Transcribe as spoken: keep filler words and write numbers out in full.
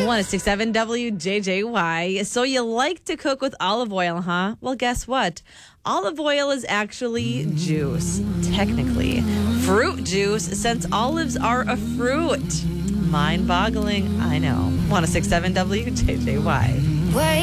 one oh six point seven W J J Y. So you like to cook with olive oil, huh? Well, guess what? Olive oil is actually juice, technically. Fruit juice, since olives are a fruit. Mind-boggling, I know. one oh six point seven W J J Y. Wait.